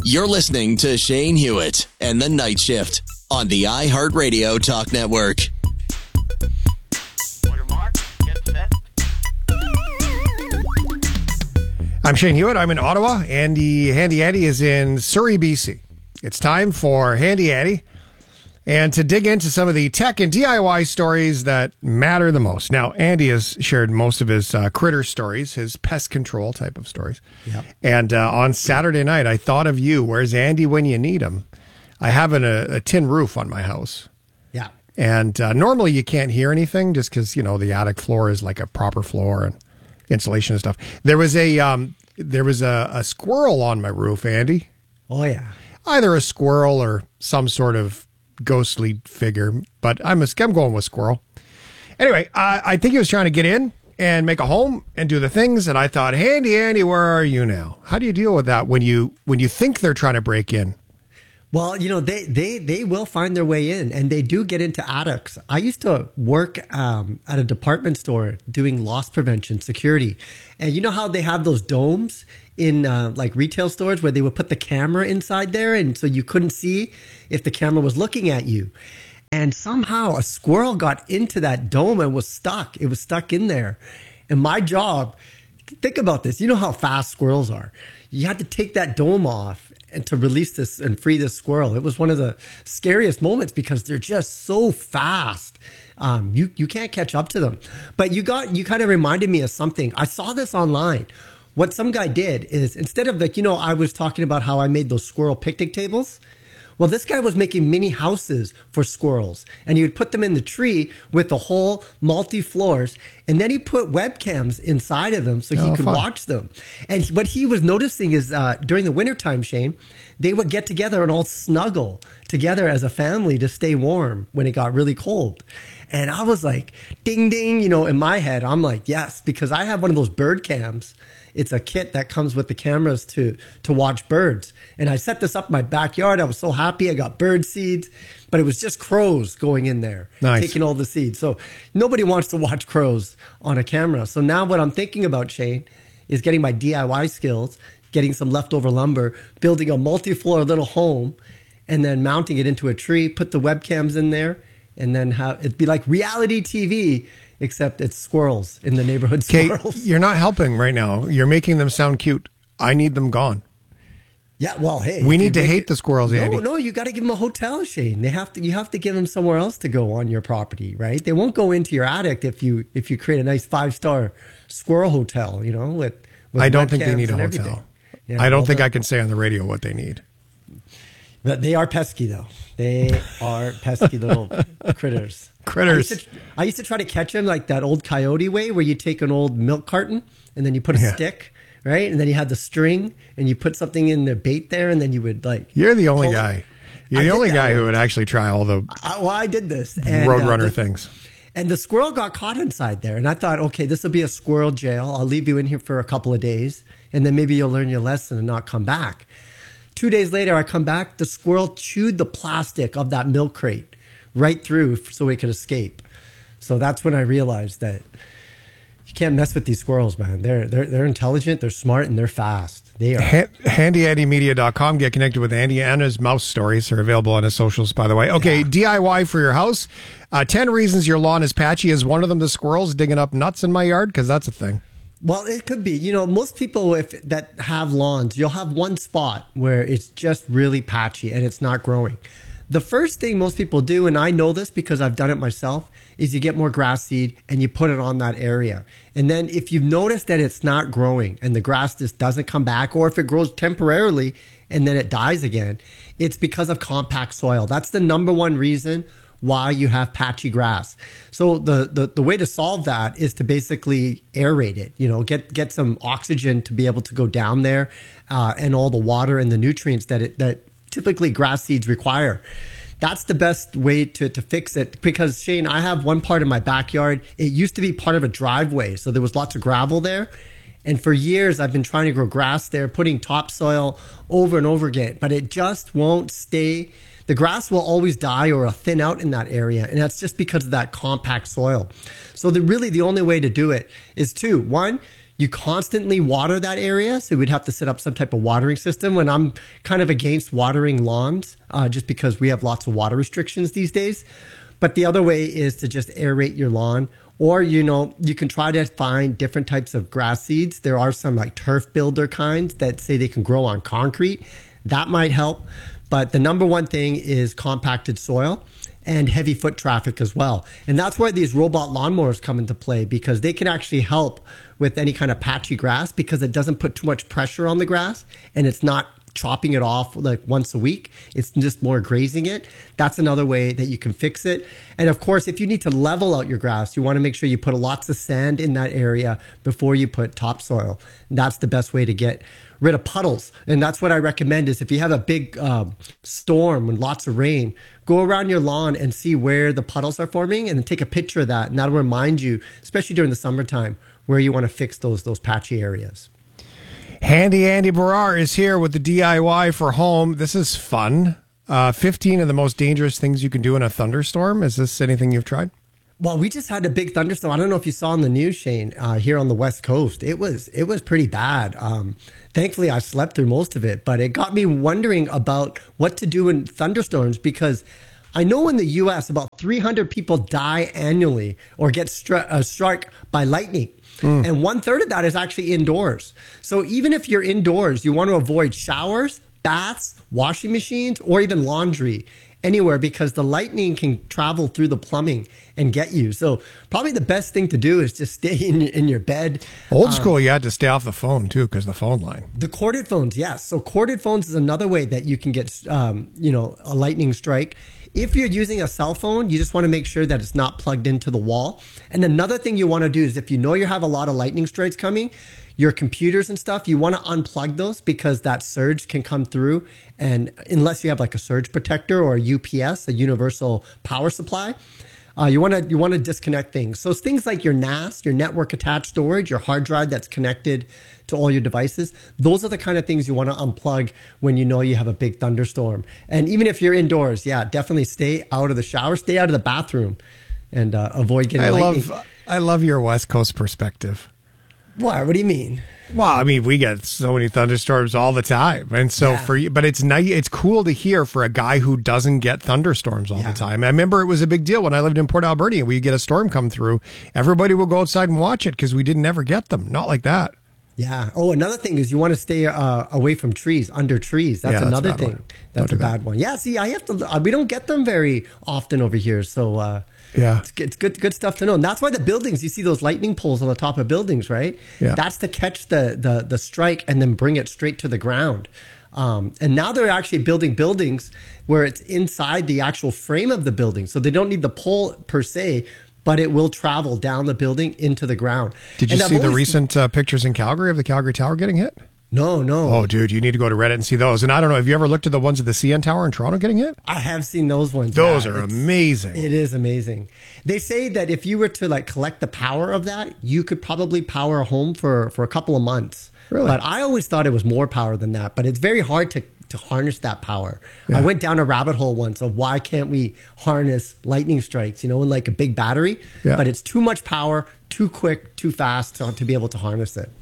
You're listening to Shane Hewitt and the Night Shift on the iHeartRadio Talk Network. I'm Shane Hewitt. I'm in Ottawa. Handy Andy is in Surrey, BC. It's time for Handy Andy and to dig into some of the tech and DIY stories that matter the most. Now, Andy has shared most of his critter stories, his pest control type of stories. Yep. And on Saturday night, I thought of you. Where's Andy when you need him? I have a tin roof on my house. Yeah. And normally you can't hear anything just because, the attic floor is like a proper floor and insulation and stuff. There was a squirrel on my roof, Andy. Oh, yeah. Either a squirrel or some sort of ghostly figure, but I'm going with squirrel. Anyway, I think he was trying to get in and make a home and do the things, and I thought, Handy Andy, where are you now? How do you deal with that when you think they're trying to break in? Well, they will find their way in, and they do get into attics. I used to work at a department store doing loss prevention security. And you know how they have those domes in like retail stores where they would put the camera inside there, and so you couldn't see if the camera was looking at you. And somehow a squirrel got into that dome and was stuck. It was stuck in there. And my job, think about this. You know how fast squirrels are. You had to take that dome off and to release this and free this squirrel. It was one of the scariest moments because they're just so fast. You can't catch up to them. But you kind of reminded me of something. I saw this online. What some guy did is instead of I was talking about how I made those squirrel picnic tables. Well, this guy was making mini houses for squirrels, and he would put them in the tree with the whole multi-floors, and then he put webcams inside of them so he could watch them. And what he was noticing is during the wintertime, Shane, they would get together and all snuggle together as a family to stay warm when it got really cold. And I was like, ding, ding, in my head, I'm like, yes, because I have one of those bird cams. It's a kit that comes with the cameras to watch birds. And I set this up in my backyard. I was so happy. I got bird seeds, but it was just crows going in there, taking all the seeds. So nobody wants to watch crows on a camera. So now what I'm thinking about, Shane, is getting my DIY skills, getting some leftover lumber, building a multi-floor little home, and then mounting it into a tree, put the webcams in there, and then it'd be like reality TV, except it's squirrels in the neighborhood. Squirrels. You're not helping right now. You're making them sound cute. I need them gone. Yeah, well, hey, we need to hate the squirrels, Andy. No, you got to give them a hotel, Shane. You have to give them somewhere else to go on your property, right? They won't go into your attic if you create a nice 5-star squirrel hotel, with I don't think they need a hotel. Yeah, I don't think I can say on the radio what they need. But they are pesky, though. They are pesky little critters. I used to try to catch them like that old coyote way, where you take an old milk carton and then you put a stick, right? And then you had the string and you put something in the bait there, and then you would You're the only guy. You're the only guy who would actually try all the I did this. Roadrunner things. And the squirrel got caught inside there. And I thought, okay, this will be a squirrel jail. I'll leave you in here for a couple of days, and then maybe you'll learn your lesson and not come back. 2 days later, I come back. The squirrel chewed the plastic of that milk crate right through so it could escape. So that's when I realized that you can't mess with these squirrels, man. They're intelligent, they're smart, and they're fast. They are. HandyAndyMedia.com. Get connected with Andy, and his mouse stories are available on his socials, by the way. Okay, DIY for your house. 10 reasons your lawn is patchy. Is one of them the squirrels digging up nuts in my yard? Because that's a thing. Well, it could be. Most people that have lawns, you'll have one spot where it's just really patchy and it's not growing. The first thing most people do, and I know this because I've done it myself, is you get more grass seed and you put it on that area. And then if you've noticed that it's not growing and the grass just doesn't come back, or if it grows temporarily and then it dies again, it's because of compact soil. That's the number one reason why you have patchy grass. So the way to solve that is to basically aerate it, get some oxygen to be able to go down there, and all the water and the nutrients that typically grass seeds require. That's the best way to fix it. Because Shane, I have one part of my backyard. It used to be part of a driveway, so there was lots of gravel there. And for years, I've been trying to grow grass there, putting topsoil over and over again, but it just won't stay. The grass will always die or thin out in that area, and that's just because of that compact soil. So the only way to do it is two. One, you constantly water that area. So we'd have to set up some type of watering system. And I'm kind of against watering lawns just because we have lots of water restrictions these days. But the other way is to just aerate your lawn. Or, you can try to find different types of grass seeds. There are some like turf builder kinds that say they can grow on concrete. That might help. But the number one thing is compacted soil and heavy foot traffic as well. And that's where these robot lawnmowers come into play, because they can actually help with any kind of patchy grass because it doesn't put too much pressure on the grass and it's not chopping it off like once a week. It's just more grazing it. That's another way that you can fix it. And of course, if you need to level out your grass, you want to make sure you put lots of sand in that area before you put topsoil. That's the best way to get rid of puddles. And that's what I recommend is if you have a big storm and lots of rain, go around your lawn and see where the puddles are forming and then take a picture of that. And that'll remind you, especially during the summertime, where you want to fix those patchy areas. Handy Andy Barrar is here with the DIY for home. This is fun. 15 of the most dangerous things you can do in a thunderstorm. Is this anything you've tried? Well, we just had a big thunderstorm. I don't know if you saw on the news, Shane, here on the West Coast. It was pretty bad. Thankfully, I slept through most of it, but it got me wondering about what to do in thunderstorms, because I know in the U.S. about 300 people die annually or get struck by lightning. And 1/3 of that is actually indoors. So even if you're indoors, you want to avoid showers, baths, washing machines, or even laundry anywhere, because the lightning can travel through the plumbing and get you. So probably the best thing to do is just stay in your bed. Old school, you had to stay off the phone too, because the phone line. The corded phones, yes. So corded phones is another way that you can get, a lightning strike. If you're using a cell phone, you just want to make sure that it's not plugged into the wall. And another thing you want to do is if you know you have a lot of lightning strikes coming, your computers and stuff, you want to unplug those because that surge can come through. And unless you have like a surge protector or a UPS, a universal power supply, you want to disconnect things. So it's things like your NAS, your network attached storage, your hard drive that's connected to all your devices. Those are the kind of things you want to unplug when you know you have a big thunderstorm. And even if you're indoors, definitely stay out of the shower, stay out of the bathroom, and avoid getting lightning. I love your West Coast perspective. Why? What do you mean? Well, I mean, we get so many thunderstorms all the time. And so for you, but it's nice. It's cool to hear for a guy who doesn't get thunderstorms all the time. I remember it was a big deal when I lived in Port Alberta and we get a storm come through. Everybody would go outside and watch it because we didn't ever get them. Not like that. Yeah. Oh, another thing is you want to stay away from trees, under trees. That's another thing. That's a bad one. Yeah. See, I have to. We don't get them very often over here, so it's good stuff to know. And that's why the buildings, you see those lightning poles on the top of buildings, right? Yeah. That's to catch the strike and then bring it straight to the ground. And now they're actually building buildings where it's inside the actual frame of the building, so they don't need the pole per se, but it will travel down the building into the ground. Did you see the recent pictures in Calgary of the Calgary Tower getting hit? No. Oh, dude, you need to go to Reddit and see those. And I don't know, have you ever looked at the ones at the CN Tower in Toronto getting hit? I have seen those ones. Those are amazing. It is amazing. They say that if you were to collect the power of that, you could probably power a home for a couple of months. Really? But I always thought it was more power than that. But it's very hard to harness that power. Yeah. I went down a rabbit hole once of why can't we harness lightning strikes, in like a big battery, but it's too much power, too quick, too fast to be able to harness it.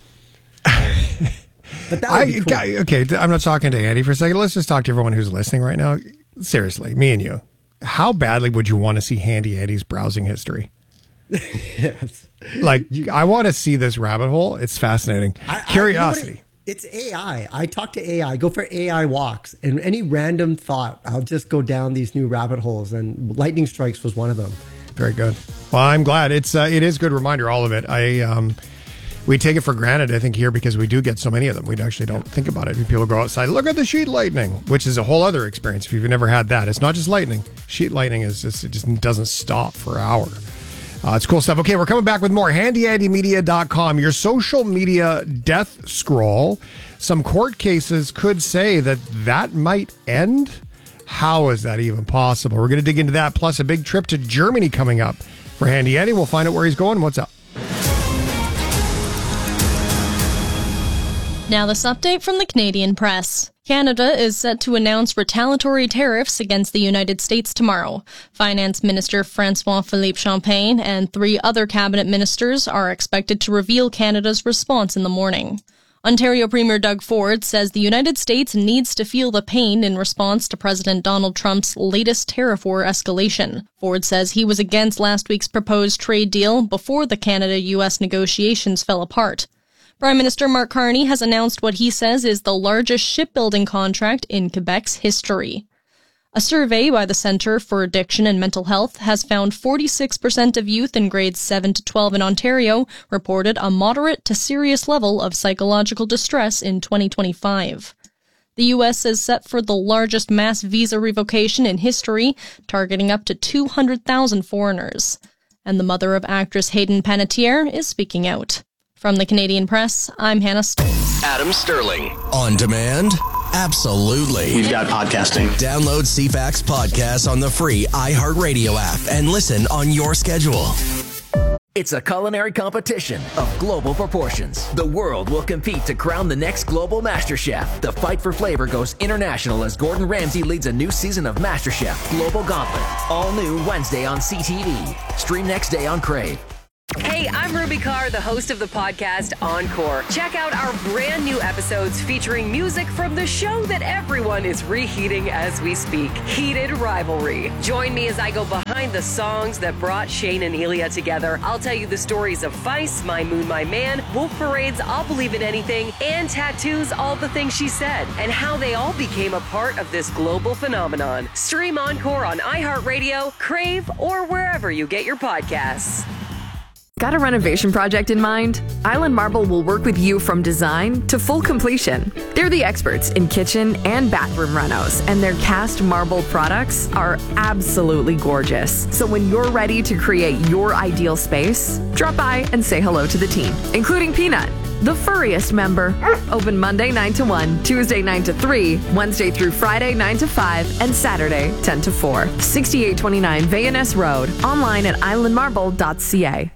But that would be cool. Okay, I'm not talking to Andy for a second. Let's just talk to everyone who's listening right now. Seriously, me and you. How badly would you want to see Handy Andy's browsing history? Yes. I want to see this rabbit hole. It's fascinating. Curiosity. It's AI. I talk to AI. I go for AI walks, and any random thought, I'll just go down these new rabbit holes. And lightning strikes was one of them. Very good. Well, I'm glad. It is a good reminder. All of it. We take it for granted, I think, here because we do get so many of them. We actually don't think about it. People go outside, look at the sheet lightning, which is a whole other experience. If you've never had that, it's not just lightning. Sheet lightning it just doesn't stop for an hour. It's cool stuff. Okay, we're coming back with more. HandyAndyMedia.com, your social media death scroll. Some court cases could say that might end. How is that even possible? We're going to dig into that, plus a big trip to Germany coming up for Handy Andy. We'll find out where he's going. What's up? Now this update from the Canadian Press. Canada is set to announce retaliatory tariffs against the United States tomorrow. Finance Minister François-Philippe Champagne and 3 other cabinet ministers are expected to reveal Canada's response in the morning. Ontario Premier Doug Ford says the United States needs to feel the pain in response to President Donald Trump's latest tariff war escalation. Ford says he was against last week's proposed trade deal before the Canada-US negotiations fell apart. Prime Minister Mark Carney has announced what he says is the largest shipbuilding contract in Quebec's history. A survey by the Centre for Addiction and Mental Health has found 46% of youth in grades 7 to 12 in Ontario reported a moderate to serious level of psychological distress in 2025. The U.S. is set for the largest mass visa revocation in history, targeting up to 200,000 foreigners. And the mother of actress Hayden Panettiere is speaking out. From the Canadian Press, I'm Hannah Stoll. Adam Sterling. On demand? Absolutely. We've got podcasting. Download CFAX podcasts on the free iHeartRadio app and listen on your schedule. It's a culinary competition of global proportions. The world will compete to crown the next global MasterChef. The fight for flavor goes international as Gordon Ramsay leads a new season of MasterChef Global Gauntlet. All new Wednesday on CTV. Stream next day on Crave. Hey, I'm Ruby Carr, the host of the podcast Encore. Check out our brand new episodes featuring music from the show that everyone is reheating as we speak, Heated Rivalry. Join me as I go behind the songs that brought Shane and Elia together. I'll tell you the stories of Feist, My Moon, My Man, Wolf Parade's I'll Believe in Anything, and Tattoo's All the Things She Said, and how they all became a part of this global phenomenon. Stream Encore on iHeartRadio, Crave, or wherever you get your podcasts. Got a renovation project in mind? Island Marble will work with you from design to full completion. They're the experts in kitchen and bathroom renos, and their cast marble products are absolutely gorgeous. So when you're ready to create your ideal space, drop by and say hello to the team, including Peanut, the furriest member. Open Monday 9 to 1, Tuesday 9 to 3, Wednesday through Friday 9 to 5, and Saturday 10 to 4. 6829 Vayaness Road. Online at islandmarble.ca.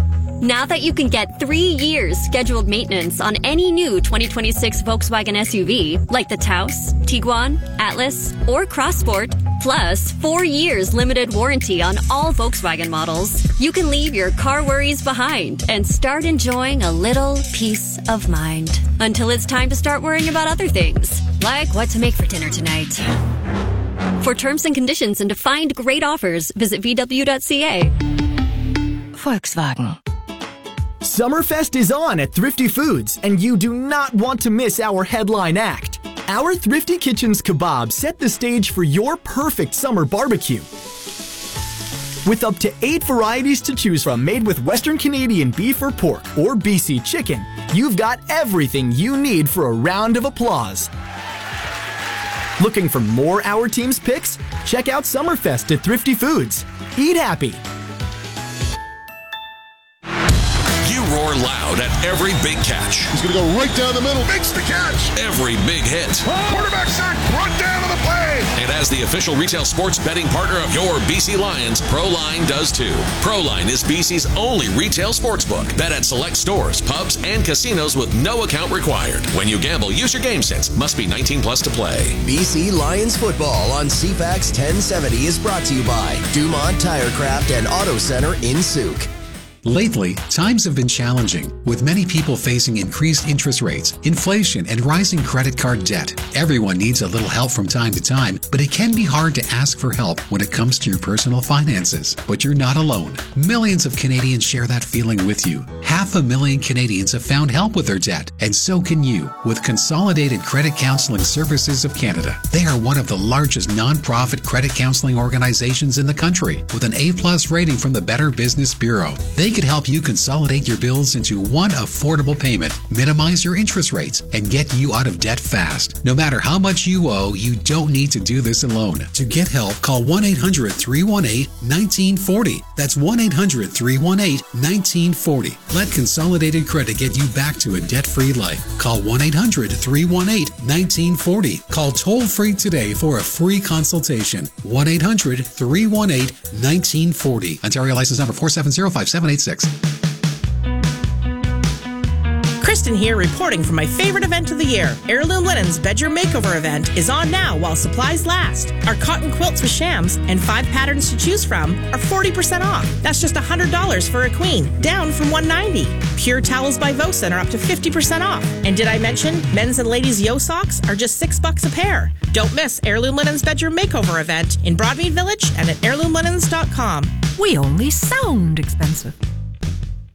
Now that you can get 3 years scheduled maintenance on any new 2026 Volkswagen SUV, like the Taos, Tiguan, Atlas, or Crossport, plus 4 years limited warranty on all Volkswagen models, you can leave your car worries behind and start enjoying a little peace of mind. Until it's time to start worrying about other things, like what to make for dinner tonight. For terms and conditions and to find great offers, visit VW.ca. Volkswagen. Summerfest is on at Thrifty Foods, and you do not want to miss our headline act. Our Thrifty Kitchens kebabs set the stage for your perfect summer barbecue. With up to 8 varieties to choose from made with Western Canadian beef or pork or BC chicken, you've got everything you need for a round of applause. Looking for more Our Team's picks? Check out Summerfest at Thrifty Foods. Eat happy. Roar loud at every big catch. He's going to go right down the middle. Makes the catch. Every big hit. Quarterback sack brought down to the play. And as the official retail sports betting partner of your BC Lions, Proline does too. Proline is BC's only retail sportsbook. Bet at select stores, pubs, and casinos with no account required. When you gamble, use your game sense. Must be 19 plus to play. BC Lions football on CFAX 1070 is brought to you by Dumont Tirecraft and Auto Center in Souk. Lately, times have been challenging, with many people facing increased interest rates, inflation, and rising credit card debt. Everyone needs a little help from time to time, but it can be hard to ask for help when it comes to your personal finances. But you're not alone. Millions of Canadians share that feeling with you. 500,000 Canadians have found help with their debt, and so can you with Consolidated Credit Counseling Services of Canada. They are one of the largest nonprofit credit counseling organizations in the country, with an A+ rating from the Better Business Bureau. They could help you consolidate your bills into one affordable payment, minimize your interest rates, and get you out of debt fast. No matter how much you owe, you don't need to do this alone. To get help, call 1-800-318-1940. That's 1-800-318-1940. Let Consolidated Credit get you back to a debt-free life. Call 1-800-318-1940. Call toll-free today for a free consultation. 1-800-318-1940. Ontario license number 4705786. Kristen here, reporting from my favorite event of the year. Heirloom Linen's Bedroom Makeover event is on now while supplies last. Our cotton quilts with shams and 5 patterns to choose from are 40% off. That's just $100 for a queen, down from $190. Pure towels by Vosen are up to 50% off. And did I mention men's and ladies' Yo socks are just $6 a pair? Don't miss Heirloom Linen's Bedroom Makeover event in Broadmead Village and at heirloomlinens.com. We only sound expensive.